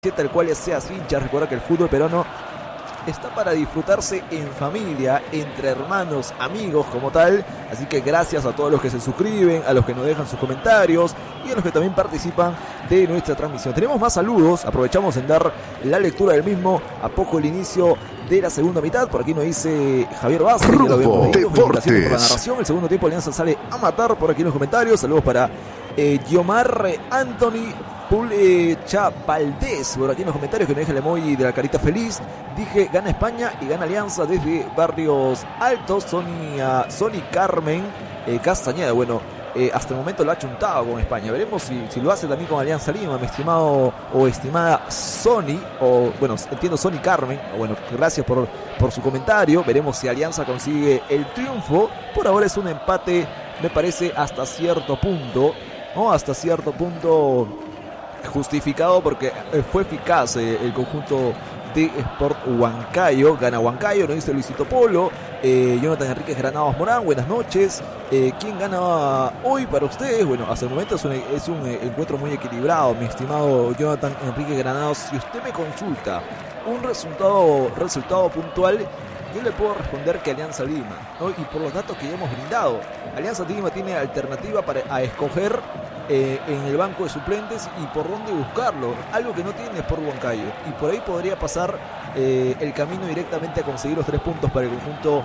tal cual seas hincha. Recuerda que el fútbol peruano está para disfrutarse en familia, entre hermanos, amigos como tal. Así que gracias a todos los que se suscriben, a los que nos dejan sus comentarios y a los que también participan de nuestra transmisión. Tenemos más saludos, aprovechamos en dar la lectura del mismo a poco el inicio de la segunda mitad. Por aquí nos dice Javier Vázquez, que lo habíamos leído. Felicitaciones por la narración. El segundo tiempo Alianza sale a matar. Por aquí en los comentarios, saludos para Guiomar Anthony Pulecha Valdés, por aquí en los comentarios, que me deja el emoji de la carita feliz. Dije gana España y gana Alianza desde Barrios Altos. Sony Carmen Castañeda, bueno, hasta el momento lo ha chuntado con España. Veremos si lo hace también con Alianza Lima, mi estimado o estimada Sony, o bueno, entiendo Sony Carmen. Bueno, gracias por su comentario. Veremos si Alianza consigue el triunfo. Por ahora es un empate, me parece, hasta cierto punto, ¿no? Hasta cierto punto justificado, porque fue eficaz el conjunto de Sport Huancayo. Gana Huancayo, nos dice Luisito Polo. Jonathan Enríquez Granados Morán, buenas noches. ¿Quién gana hoy para ustedes? Bueno, hasta el momento es un encuentro muy equilibrado, mi estimado Jonathan Enríquez Granados. Si usted me consulta un resultado puntual, yo le puedo responder que Alianza Lima, ¿no? Y por los datos que ya hemos brindado, Alianza Lima tiene alternativa a escoger en el banco de suplentes y por dónde buscarlo, algo que no tiene Sport Huancayo, y por ahí podría pasar el camino directamente a conseguir los 3 puntos para el conjunto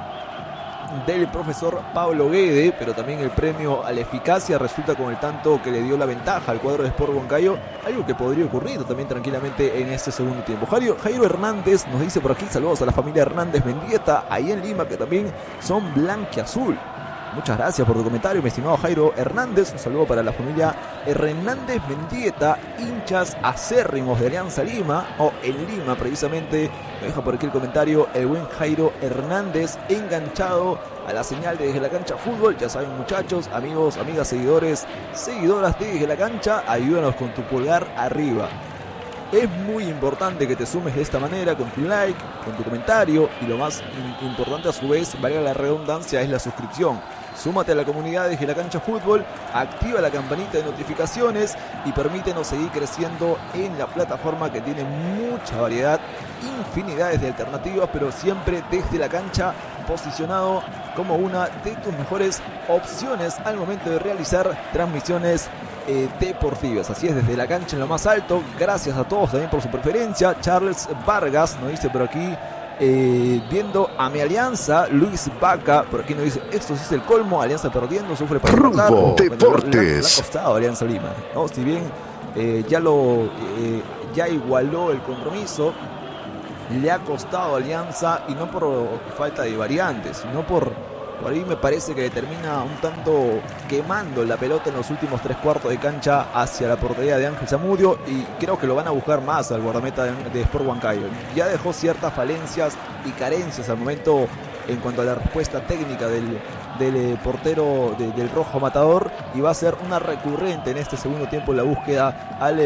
del profesor Pablo Guede. Pero también el premio a la eficacia resulta con el tanto que le dio la ventaja al cuadro de Sport Huancayo, algo que podría ocurrir también tranquilamente en este segundo tiempo. Jairo Hernández nos dice por aquí, saludos a la familia Hernández Mendieta ahí en Lima, que también son blanquiazul. Muchas gracias por tu comentario, mi estimado Jairo Hernández. Un saludo para la familia Hernández Mendieta, hinchas acérrimos de Alianza Lima, o en Lima precisamente. Me deja por aquí el comentario el buen Jairo Hernández, enganchado a la señal de Desde la Cancha Fútbol. Ya saben, muchachos, amigos, amigas, seguidores, seguidoras de Desde la Cancha, ayúdanos con tu pulgar arriba. Es muy importante que te sumes de esta manera, con tu like, con tu comentario, y lo más importante a su vez, valga la redundancia, es la suscripción. Súmate a la comunidad de La Cancha Fútbol, activa la campanita de notificaciones y permítenos seguir creciendo en la plataforma, que tiene mucha variedad, infinidades de alternativas, pero siempre desde la cancha, posicionado como una de tus mejores opciones al momento de realizar transmisiones deportivas. Así es, desde la cancha en lo más alto. Gracias a todos también por su preferencia. Charles Vargas nos dice por aquí, viendo a mi Alianza. Luis Vaca por aquí nos dice, esto sí es el colmo, Alianza perdiendo, sufre para empatar. Rumbo Deportes. Le ha costado a Alianza Lima, ¿no? Si bien ya igualó el compromiso, le ha costado a Alianza, y no por falta de variantes, sino por ahí me parece que termina un tanto quemando la pelota en los últimos 3/4 de cancha hacia la portería de Ángel Zamudio, y creo que lo van a buscar más al guardameta de Sport Huancayo. Ya dejó ciertas falencias y carencias al momento en cuanto a la respuesta técnica del portero del Rojo Matador, y va a ser una recurrente en este segundo tiempo la búsqueda al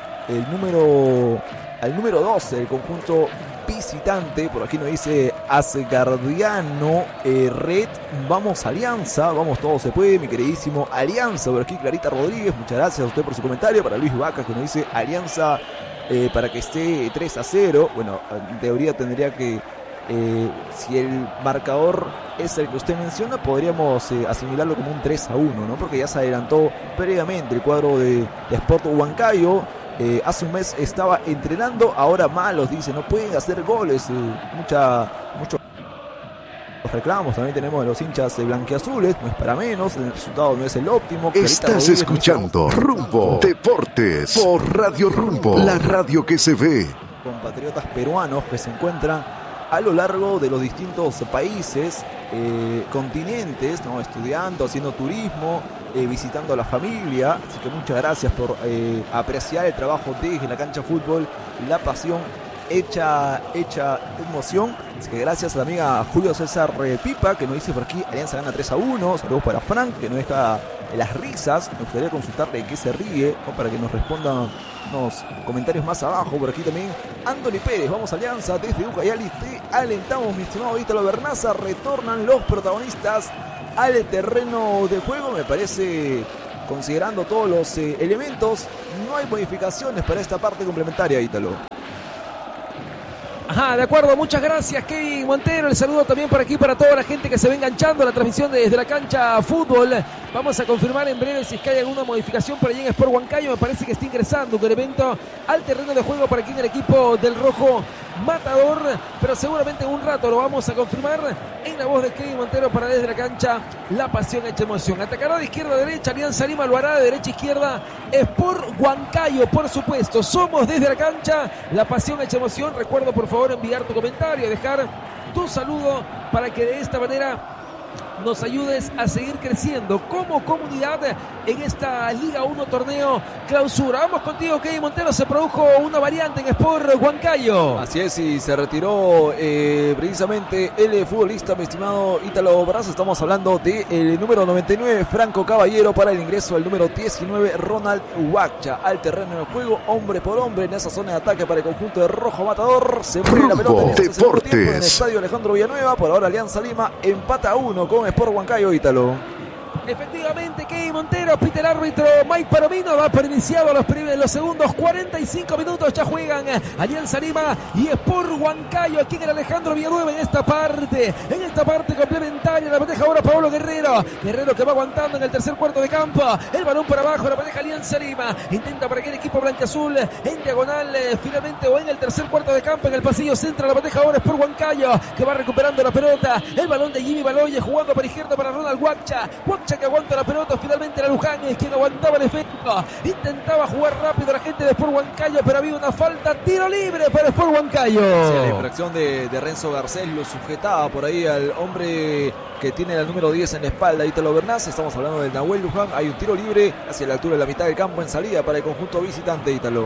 número 12 del conjunto visitante. Por aquí nos dice Asgardiano Red, vamos Alianza, vamos, todo se puede, mi queridísimo Alianza. Por aquí Clarita Rodríguez, muchas gracias a usted por su comentario. Para Luis Vaca, que nos dice Alianza para que esté 3-0. Bueno, en teoría tendría que, si el marcador es el que usted menciona, podríamos asimilarlo como un 3-1, ¿no? Porque ya se adelantó previamente el cuadro de Sport Huancayo. Hace un mes estaba entrenando, ahora malos, dice, no pueden hacer goles. Muchos reclamos también tenemos de los hinchas blanquiazules, no es para menos, el resultado no es el óptimo. Estás escuchando Rumbo Deportes por Radio Rumbo, la radio que se ve. Compatriotas peruanos que se encuentran a lo largo de los distintos países, continentes, ¿no? Estudiando, haciendo turismo, visitando a la familia. Así que muchas gracias por apreciar el trabajo desde la cancha fútbol, la pasión hecha emoción. Así que gracias a la amiga Julio César Pipa, que nos dice por aquí, Alianza gana 3-1. Saludos para Frank, que nos deja las risas. Me gustaría consultarle de qué se ríe, ¿no? Para que nos respondan unos comentarios más abajo. Por aquí también Andoni Pérez, vamos Alianza desde Ucayali, te alentamos, mi estimado Ítalo Bernaza. Retornan los protagonistas al terreno de juego, me parece considerando todos los elementos, no hay modificaciones para esta parte complementaria, Ítalo. Ajá, de acuerdo, muchas gracias Kevin Montero, el saludo también por aquí para toda la gente que se va enganchando a la transmisión desde la cancha fútbol. Vamos a confirmar en breve si es que hay alguna modificación por allí en Sport Huancayo. Me parece que está ingresando un elemento al terreno de juego para aquí en el equipo del rojo matador, pero seguramente en un rato lo vamos a confirmar en la voz de Kevin Montero para desde la cancha la pasión hecha emoción. Atacará de izquierda a derecha, Alianza Lima lo hará de derecha a izquierda, Sport Huancayo, por supuesto. Somos desde la cancha, la pasión hecha emoción. Recuerda por favor enviar tu comentario, dejar tu saludo para que de esta manera nos ayudes a seguir creciendo como comunidad en esta Liga 1 torneo clausura. Vamos contigo, Kevin Montero. Se produjo una variante en Sport Huancayo. Así es, y se retiró precisamente el futbolista, mi estimado Ítalo Brazo. Estamos hablando del número 99, Franco Caballero, para el ingreso del número 19, Ronald Huacha, al terreno de juego, hombre por hombre, en esa zona de ataque para el conjunto de Rojo Matador. Se mueve la pelota en este segundo tiempo en el estadio Alejandro Villanueva. Por ahora Alianza Lima empata 1 con Sport Huancayo, Ítalo. Efectivamente, Kevin Montero, pita el árbitro Mike Palomino, va por iniciado los segundos 45 minutos, ya juegan Alianza Lima y Sport Huancayo aquí en el Alejandro Villanueva en esta parte complementaria. La maneja ahora Pablo Guerrero que va aguantando en el tercer cuarto de campo, el balón por abajo, la maneja Alianza Lima, intenta para que el equipo blanquiazul en diagonal finalmente, o en el tercer cuarto de campo, en el pasillo central, la maneja ahora Sport Huancayo, que va recuperando la pelota, el balón de Jimmy Baloye jugando por izquierda para Ronald Huacha que aguanta la pelota, finalmente la Luján es quien aguantaba el efecto, intentaba jugar rápido la gente de Sport Huancayo, pero había una falta, tiro libre para Sport Huancayo. Sí, la infracción de Renzo Garcés lo sujetaba por ahí al hombre que tiene el número 10 en la espalda, Ítalo Bernás. Estamos hablando del Nahuel Luján. Hay un tiro libre hacia la altura de la mitad del campo en salida para el conjunto visitante, Ítalo.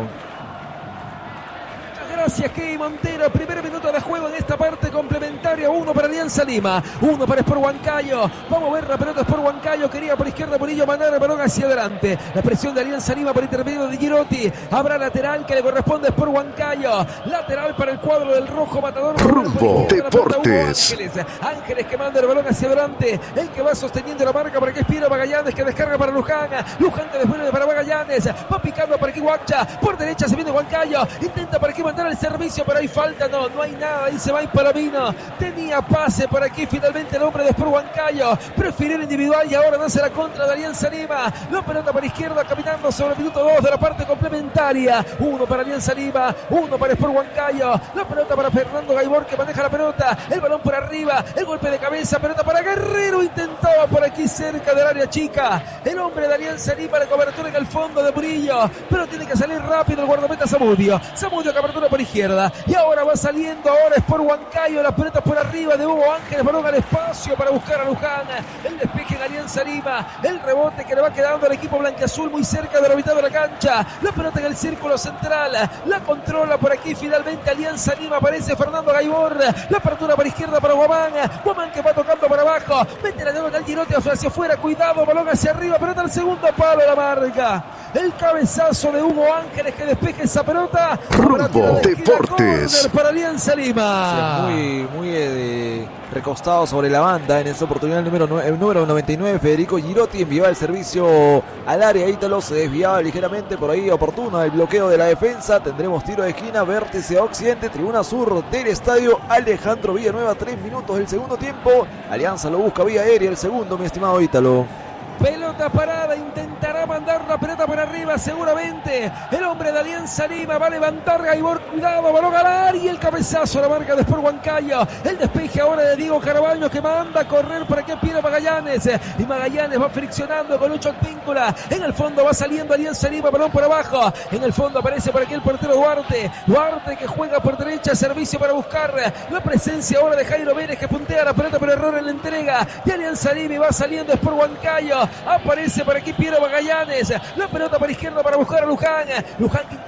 Gracias, Kevin Montero. Primer minuto de juego en esta parte complementaria. 1 para Alianza Lima, 1 para Sport Huancayo. Vamos a ver la pelota. Sport Huancayo quería por izquierda Murillo mandar el balón hacia adelante. La presión de Alianza Lima por intermedio de Girotti. Habrá lateral que le corresponde a Sport Huancayo. Lateral para el cuadro del Rojo Matador. Rumbo Deportes. Ángeles que manda el balón hacia adelante. El que va sosteniendo la marca para que Espira Magallanes, que descarga para Luján. Luján que después para Magallanes. Va picando para aquí Huacha. Por derecha se viene Huancayo. Intenta para aquí mandar el servicio, pero hay falta, no hay nada, dice Mike Palomino. Tenía pase por aquí finalmente el hombre de Sport Huancayo, prefirió el individual y ahora nace la contra de Alianza Lima. La pelota para izquierda caminando sobre el minuto 2 de la parte complementaria. 1 para Alianza Lima, 1 para Sport Huancayo. La pelota para Fernando Gaibor, que maneja la pelota, el balón por arriba, el golpe de cabeza, pelota para Guerrero, intentaba por aquí cerca del área chica el hombre de Alianza Lima, la cobertura en el fondo de Murillo, pero tiene que salir rápido el guardameta Zamudio que apertura por izquierda, y ahora va saliendo Sport Huancayo, la pelota por arriba de Hugo Ángeles, balón al espacio para buscar a Luján, el despeje en Alianza Lima, el rebote que le va quedando al equipo blanquiazul muy cerca de la mitad de la cancha, la pelota en el círculo central, la controla por aquí finalmente Alianza Lima, aparece Fernando Gaibor, la apertura por izquierda para Guamán que va tocando para abajo, mete la derecha al Girotti hacia afuera, cuidado, balón hacia arriba, pelota al segundo palo, la marca, el cabezazo de Hugo Ángeles que despeje esa pelota. Rumbo Deportes para Alianza Lima. Sí, muy recostado sobre la banda en esa oportunidad el número 99, Federico Girotti, enviaba el servicio al área. Ítalo se desviaba ligeramente por ahí, oportuno el bloqueo de la defensa. Tendremos tiro de esquina, vértice a occidente, tribuna sur del estadio Alejandro Villanueva. 3 minutos del segundo tiempo. Alianza lo busca vía aérea, el segundo, mi estimado Ítalo. Pelota parada, intentará mandar la pelota por arriba seguramente. El hombre de Alianza Lima va a levantar Gaibor, cuidado, balón al área y el cabezazo, la marca de Sport Huancayo. El despeje ahora de Diego Caraballo que manda a correr por aquí a Piero Magallanes. Y Magallanes va friccionando con Lucho Advíncula. En el fondo va saliendo Alianza Lima, balón por abajo. En el fondo aparece por aquí el portero Duarte. Duarte que juega por derecha, servicio para buscar la presencia ahora de Jairo Vélez que puntea la pelota por error en la entrega de Alianza Lima y va saliendo Sport Huancayo. Aparece por aquí Piero Magallanes. La pelota por izquierda para buscar a Luján. Luján que intenta meterse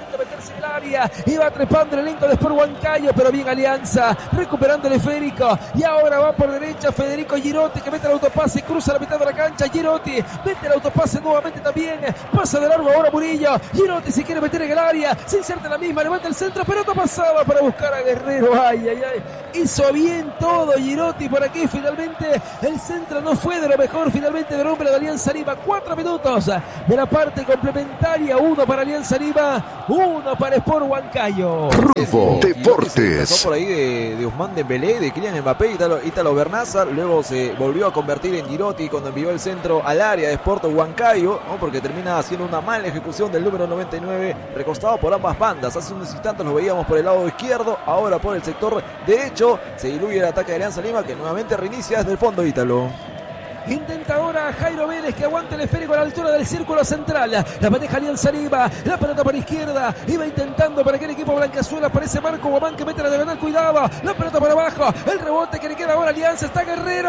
pase del área, iba trepando el elenco de Sport Huancayo, pero bien Alianza, recuperando el esférico, y ahora va por derecha Federico Girotti, que mete el autopase y cruza la mitad de la cancha. Girotti mete el autopase nuevamente también, pasa de largo ahora Murillo. Girotti se quiere meter en el área, se inserta en la misma, levanta el centro, pelota pasada para buscar a Guerrero. Ay, ay, ay, hizo bien todo Girotti por aquí. Finalmente el centro no fue de lo mejor, finalmente del hombre de Alianza Lima. 4 minutos de la parte complementaria, 1 para Alianza Lima, 1 para Sport Huancayo. Rumbo Deportes. Pasó por ahí de Ousmane Dembélé, de Kylian Mbappé, Ítalo Bernázar, luego se volvió a convertir en Girotti cuando envió el centro al área de Sport Huancayo, ¿no? Porque termina haciendo una mala ejecución del número 99, recostado por ambas bandas. Hace unos instantes lo veíamos por el lado izquierdo, ahora por el sector derecho. Se diluye el ataque de Alianza Lima, que nuevamente reinicia desde el fondo. Ítalo intenta ahora Jairo Vélez, que aguanta el esférico a la altura del círculo central. La maneja Alianza Lima, la pelota por izquierda, iba intentando para que el equipo blanquiazul. Aparece Marco Guamán, que mete la diagonal, cuidado, la pelota por abajo, el rebote que le queda ahora a Alianza, está Guerrero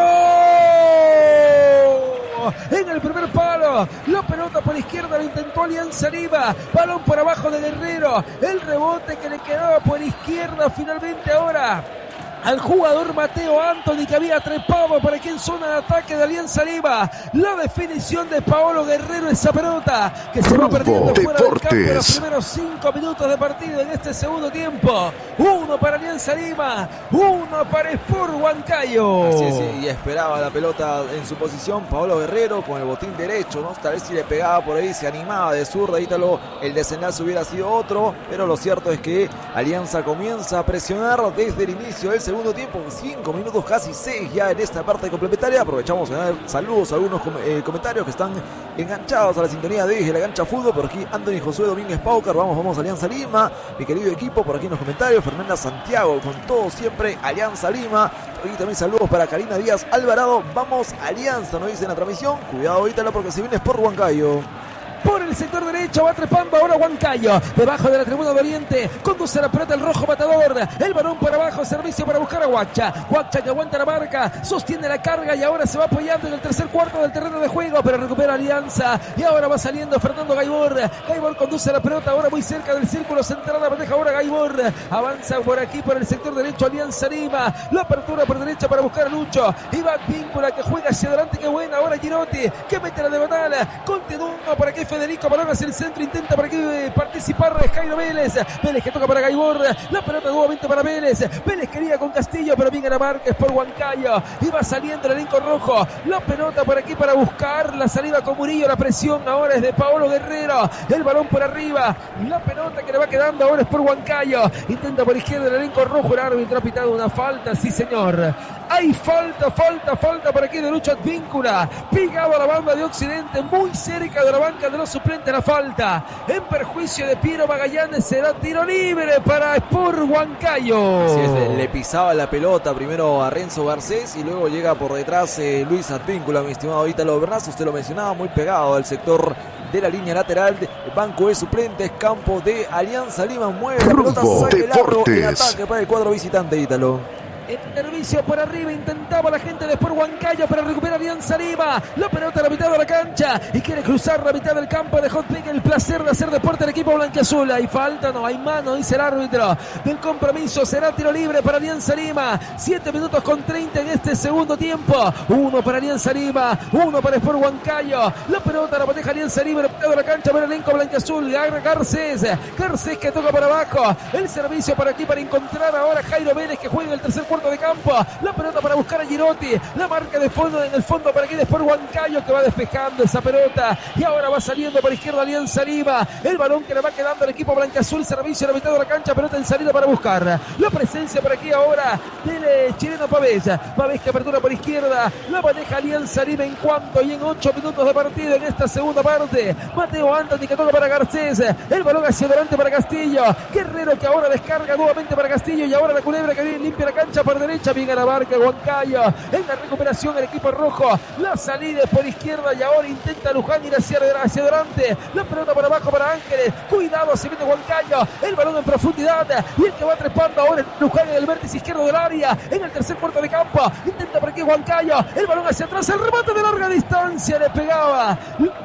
en el primer palo, la pelota por izquierda, lo intentó Alianza Lima, balón por abajo de Guerrero, el rebote que le quedaba por izquierda, finalmente ahora al jugador Mateo Antoni, que había trepado por aquí en zona de ataque de Alianza Lima. La definición de Paolo Guerrero, esa pelota que se va perdiendo fuera del campo en los primeros 5 minutos de partido en este segundo tiempo. 1 para Alianza Lima, 1 para Sport Huancayo. Así es, y esperaba la pelota en su posición Paolo Guerrero con el botín derecho, ¿no? Tal vez si le pegaba por ahí, se animaba de zurda, Ítalo, el desenlace hubiera sido otro, pero lo cierto es que Alianza comienza a presionar desde el inicio del segundo tiempo, 5 minutos, casi 6 ya en esta parte complementaria. Aprovechamos a dar saludos a algunos comentarios que están enganchados a la sintonía de La Cancha Fútbol. Por aquí Anthony Josué Domínguez Paucar, vamos Alianza Lima, mi querido equipo. Por aquí en los comentarios Fernanda Santiago, con todo siempre Alianza Lima. Por aquí también saludos para Karina Díaz Alvarado, vamos Alianza, nos dice en la transmisión. Cuidado Ítalo, porque se viene Sport Huancayo. Por el sector derecho va trepando ahora Huancayo, debajo de la tribuna de Oriente, conduce la pelota el rojo matador, el balón por abajo, servicio para buscar a Huacha, que aguanta la marca, sostiene la carga y ahora se va apoyando en el tercer cuarto del terreno de juego, pero recupera Alianza y ahora va saliendo Fernando Gaibor conduce la pelota ahora muy cerca del círculo central, la maneja ahora Gaibor, avanza por aquí por el sector derecho Alianza Lima, la apertura por derecha para buscar a Lucho, Iván Víncula que juega hacia adelante, qué buena, ahora Girotti que mete la diagonal, continúa por aquí Federico Balón hacia el centro, intenta por aquí participar Jairo Vélez que toca para Gaibor, la pelota nuevamente para Vélez quería con Castillo, pero bien a la marca, es por Huancayo, iba saliendo el elenco rojo, la pelota por aquí para buscar la salida con Murillo, la presión ahora es de Paolo Guerrero, el balón por arriba, la pelota que le va quedando ahora es por Huancayo, intenta por izquierda el elenco rojo, el árbitro ha pitado una falta, sí señor, hay falta por aquí de Lucho Advíncula, pegado a la banda de Occidente, muy cerca de la banca de los suplentes, la falta en perjuicio de Piero Magallanes, será tiro libre para Sport Huancayo. Así es, le pisaba la pelota primero a Renzo Garcés y luego llega por detrás Luis Advíncula, mi estimado Ítalo Bernázar, usted lo mencionaba, muy pegado al sector de la línea lateral, banco de suplentes, campo de Alianza Lima, mueve la pelota, saque largo en ataque para el cuadro visitante, Ítalo. El servicio por arriba, intentaba la gente de Sport Huancayo para recuperar Alianza Lima, la pelota a la mitad de la cancha y quiere cruzar la mitad del campo de Hot Pig, el placer de hacer deporte el equipo blanquiazul. Hay falta, no hay mano, dice el árbitro del compromiso, será tiro libre para Alianza Lima, 7 minutos con 30 en este segundo tiempo, 1 para Alianza Lima, 1 para Sport Huancayo, la pelota la maneja Alianza Lima, la mitad de la cancha para el elenco blanquiazul, Garcés que toca para abajo, el servicio para aquí para encontrar ahora Jairo Vélez que juega en el tercer cuarto de campo, la pelota para buscar a Girotti, la marca de fondo en el fondo para aquí de Sport Huancayo que va despejando esa pelota y ahora va saliendo por izquierda Alianza Lima, el balón que le va quedando al equipo blanquiazul, servicio a la mitad de la cancha, pelota en salida para buscar la presencia por aquí ahora del chileno Pavés que apertura por izquierda, la maneja Alianza Lima en cuanto y en 8 minutos de partido en esta segunda parte, Mateo Antoni que toca para Garcés, el balón hacia adelante para Castillo, Guerrero que ahora descarga nuevamente para Castillo y ahora la culebra que viene limpia la cancha por derecha, bien a la marca Huancayo. En la recuperación el equipo rojo. La salida es por izquierda y ahora intenta Luján ir hacia adelante. La pelota por abajo para Ángeles. Cuidado, se viene Huancayo. El balón en profundidad. Y el que va trepando ahora es Luján en el vértice izquierdo del área. En el tercer cuarto de campo. Intenta por aquí Huancayo. El balón hacia atrás. El remate de larga distancia. Le pegaba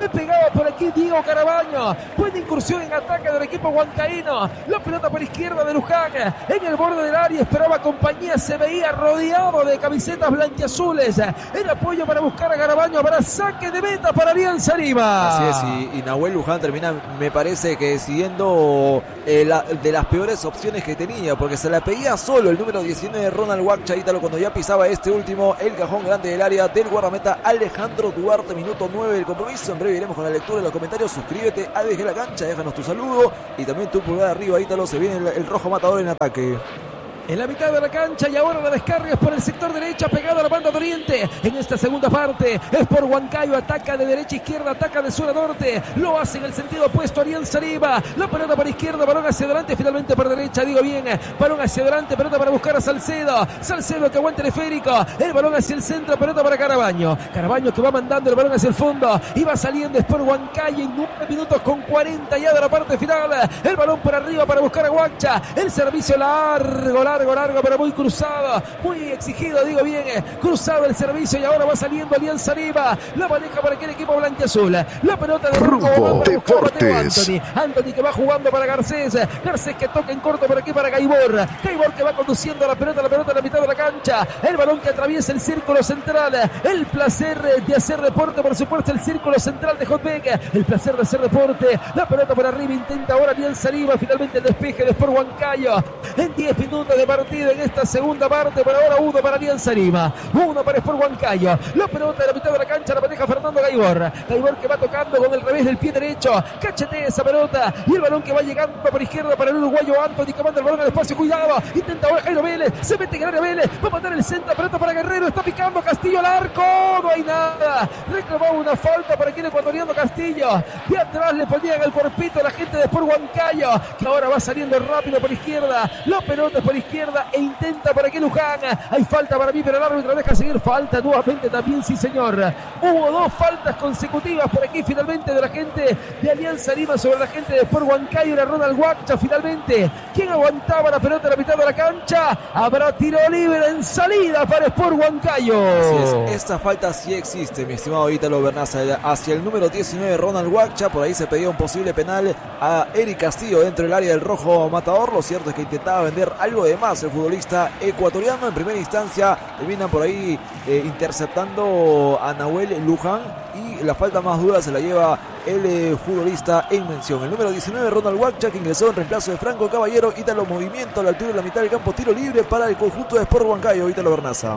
por aquí Diego Carabaño. Buena incursión en ataque del equipo huancaíno. La pelota por izquierda de Luján. En el borde del área esperaba compañía. Se veía rodeado de camisetas blanquiazules. El apoyo para buscar a Carabaño. Para saque de meta para Alianza Lima. Así es, y Nahuel Luján termina, me parece que decidiendo de las peores opciones que tenía, porque se la pedía solo el número 19 de Ronald Huacha, Ítalo, cuando ya pisaba este último, el cajón grande del área del guardameta Alejandro Duarte, minuto 9 del compromiso. En breve iremos con la lectura de los comentarios. Suscríbete a Desde la Cancha, déjanos tu saludo y también tu pulgar arriba, Ítalo. Se viene el rojo matador en ataque. En la mitad de la cancha y ahora la descarga es por el sector derecha, pegado a la banda de Oriente. En esta segunda parte es por Huancayo, ataca de derecha a izquierda, ataca de sur a norte. Lo hace en el sentido opuesto Alianza Lima. La pelota para izquierda, balón hacia adelante, finalmente por derecha, digo bien. Balón hacia adelante, pelota para buscar a Salcedo. Salcedo que aguanta el esférico. El balón hacia el centro, pelota para Carabaño. Carabaño que va mandando el balón hacia el fondo. Y va saliendo es por Huancayo en 9 minutos con 40 ya de la parte final. El balón por arriba para buscar a Huacha. El servicio largo, pero muy cruzado, muy exigido, digo bien, cruzado el servicio y ahora va saliendo Alianza Lima. La maneja para aquel equipo blanquiazul. La pelota de Rumbo Deportes. Anthony que va jugando para Garcés que toca en corto por aquí para Gaibor que va conduciendo la pelota en la mitad de la cancha. El balón que atraviesa el círculo central. El placer de hacer deporte, por supuesto, el círculo central de Hotbeck. El placer de hacer deporte. La pelota por arriba, intenta ahora Alianza Lima. Finalmente el despeje de Sport Huancayo. En 10 minutos de partido en esta segunda parte, por ahora 1 para Alianza Lima, 1 para Sport Huancayo. La pelota de la mitad de la cancha la maneja Fernando Gaibor que va tocando con el revés del pie derecho, cachetea esa pelota y el balón que va llegando por izquierda para el uruguayo Anthony que manda el balón al espacio, cuidado, intenta ahora Jairo Vélez, se mete en el área Vélez, va a mandar el centro, pelota para Guerrero, está picando Castillo al arco, no hay nada, reclamaba una falta para aquel ecuatoriano Castillo, de atrás le ponían el cuerpito a la gente de Sport Huancayo, que ahora va saliendo rápido por izquierda, la pelota por izquierda e intenta para que Luján. Hay falta para mí, pero el árbitro deja seguir. Falta nuevamente también, sí señor. Hubo 2 faltas consecutivas por aquí finalmente de la gente de Alianza Lima sobre la gente de Sport Huancayo. Era Ronald Huacha finalmente. ¿Quién aguantaba la pelota en la mitad de la cancha? Habrá tiro libre en salida para Sport Huancayo. Así es, esta falta sí existe, mi estimado Ítalo Bernaza, hacia el número 19 Ronald Huacha. Por ahí se pedía un posible penal a Eric Castillo dentro del área del rojo matador. Lo cierto es que intentaba vender algo de más el futbolista ecuatoriano. En primera instancia terminan por ahí interceptando a Nahuel Luján y la falta más dura se la lleva el futbolista en mención, el número 19 Ronald Huacha, que ingresó en reemplazo de Franco Caballero. Ítalo, movimiento a la altura de la mitad del campo, tiro libre para el conjunto de Sport Huancayo. Ítalo Bernaza,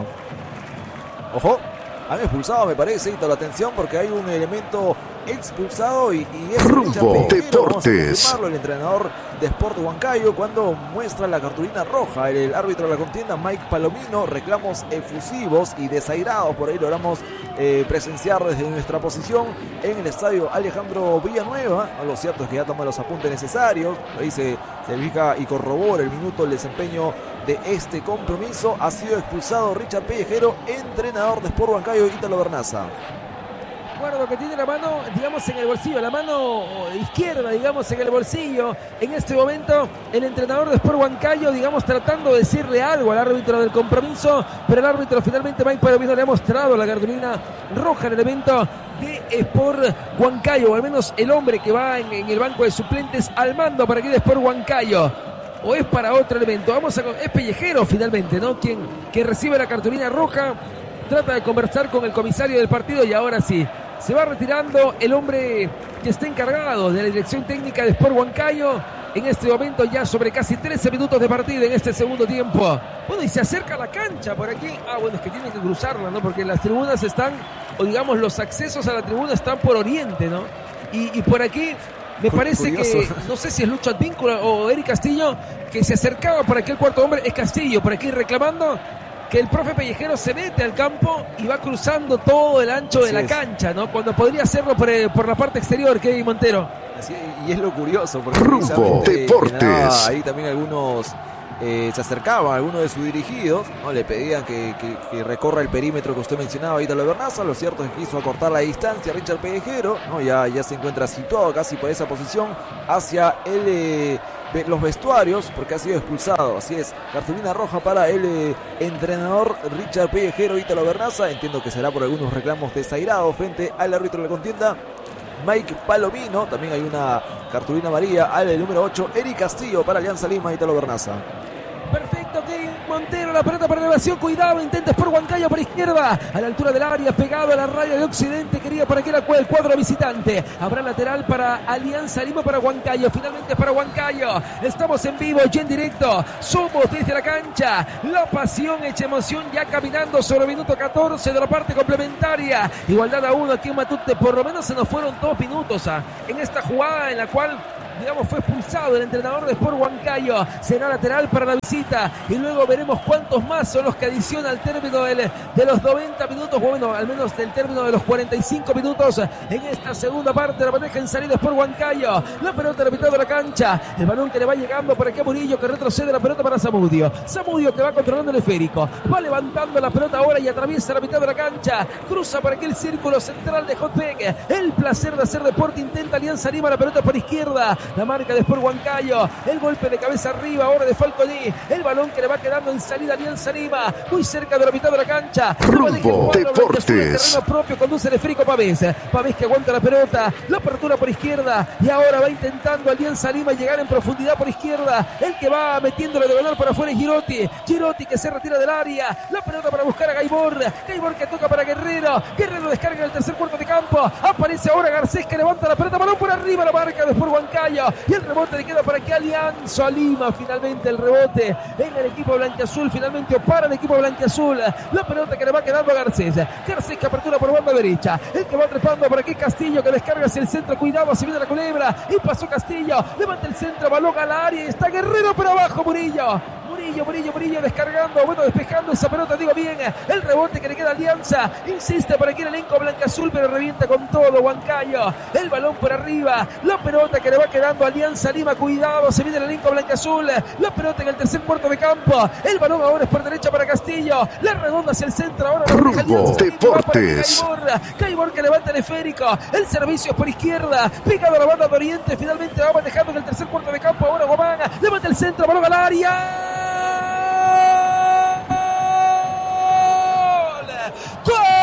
ojo, han expulsado, me parece, Ítalo, atención, porque hay un elemento expulsado y es Rumbo Deportes. El entrenador de Sport Huancayo cuando muestra la cartulina roja. El árbitro de la contienda, Mike Palomino, reclamos efusivos y desairados. Por ahí logramos presenciar desde nuestra posición en el estadio Alejandro Villanueva. Lo cierto es que ya toma los apuntes necesarios. Ahí se fija y corrobora el minuto, el desempeño de este compromiso. Ha sido expulsado Richard Pellejero, entrenador de Sport Huancayo, Ítalo Bernaza. Guardo que tiene la mano, digamos, en el bolsillo, la mano izquierda, digamos, en el bolsillo. En este momento, el entrenador de Sport Huancayo, digamos, tratando de decirle algo al árbitro del compromiso, pero el árbitro finalmente, Mike Palomino, le ha mostrado la cartulina roja en el evento de Sport Huancayo, o al menos el hombre que va en el banco de suplentes al mando para aquí de Sport Huancayo. O es para otro elemento. Es Pellejero finalmente, ¿no? Quien recibe la cartulina roja, trata de conversar con el comisario del partido y ahora sí. Se va retirando el hombre que está encargado de la dirección técnica de Sport Huancayo. En este momento ya sobre casi 13 minutos de partida en este segundo tiempo. Bueno, y se acerca a la cancha por aquí. Bueno, es que tiene que cruzarla, ¿no? Porque las tribunas están, o digamos, los accesos a la tribuna están por oriente, ¿no? Y por aquí me parece que, no sé si es Lucho Advíncula o Eric Castillo, que se acercaba por aquí el cuarto hombre. Es Castillo por aquí reclamando que el profe Pellejero se mete al campo y va cruzando todo el ancho de la cancha, ¿no? Cuando podría hacerlo por la parte exterior, Kevin Montero. Así, y es lo curioso, porque Rumbo Deportes. Ahí también algunos se acercaban a alguno de sus dirigidos, ¿no? Le pedían que recorra el perímetro que usted mencionaba, Ítalo Vernaza. Lo cierto es que quiso acortar la distancia Richard Pellejero, ¿no? Ya se encuentra situado casi por esa posición hacia los vestuarios, porque ha sido expulsado. Así es, cartulina roja para el entrenador Richard Pellejero, Ítalo Vernaza. Entiendo que será por algunos reclamos desairados frente al árbitro de la contienda, Mike Palomino. También hay una cartulina amarilla al número 8, Eric Castillo, para Alianza Lima, Ítalo Vernaza. Perfecto, Kevin Montero, la pelota para elevación, cuidado, intenta por Huancayo por izquierda, a la altura del área, pegado a la raya de Occidente, quería para que era el cuadro visitante. Habrá lateral para Alianza Lima, para Huancayo, finalmente para Huancayo. Estamos en vivo y en directo, somos desde la cancha, la pasión hecha emoción, ya caminando sobre el minuto 14 de la parte complementaria. Igualdad a 1 aquí en Matute, por lo menos se nos fueron 2 minutos en esta jugada en la cual, digamos, fue expulsado el entrenador de Sport Huancayo. Será lateral para la visita y luego veremos cuántos más son los que adiciona al término de los 90 minutos, bueno, al menos del término de los 45 minutos en esta segunda parte. La pareja en salida Sport Huancayo, la pelota a la mitad de la cancha, el balón que le va llegando por aquí a Murillo, que retrocede la pelota para Zamudio que va controlando el esférico, va levantando la pelota ahora y atraviesa la mitad de la cancha, cruza por aquí el círculo central de Hotbeg. El placer de hacer deporte, intenta Alianza Lima, la pelota por izquierda, la marca de Sport Huancayo, el golpe de cabeza arriba ahora de Falconi, el balón que le va quedando en salida Alianza Lima, muy cerca de la mitad de la cancha. Rumbo Deportes. Terreno propio, conduce el esférico Pavés que aguanta la pelota, la apertura por izquierda y ahora va intentando Alianza Lima llegar en profundidad por izquierda. El que va metiéndole de valor para afuera es Girotti que se retira del área, la pelota para buscar a Gaibor que toca para Guerrero descarga en el tercer cuarto de campo, aparece ahora Garcés que levanta la pelota, balón por arriba, la marca de Sport Huancayo y el rebote le queda para aquí Alianza Lima. Finalmente el rebote en el equipo blanquiazul, finalmente para el equipo blanquiazul, la pelota que le va quedando a Garcés que apertura por banda derecha, el que va trepando por aquí Castillo que descarga hacia el centro, cuidado, se viene la culebra y pasó Castillo, levanta el centro, balón al área y está Guerrero pero abajo Murillo descargando, bueno, despejando esa pelota, digo bien, el rebote que le queda a Alianza, insiste por aquí el elenco blanquiazul pero revienta con todo Huancayo, el balón por arriba, la pelota que le va quedando a Alianza Lima, cuidado, se viene el elenco blanquiazul, la pelota en el tercer cuarto de campo, el balón ahora es por derecha para Castillo, la redonda hacia el centro, ahora Rumbo Deportes. Gaibor que levanta el esférico, el servicio es por izquierda, pegado a la banda de Oriente, finalmente va manejando en el tercer cuarto de campo, ahora Gomán, levanta el centro, balón al área. ¡Gol!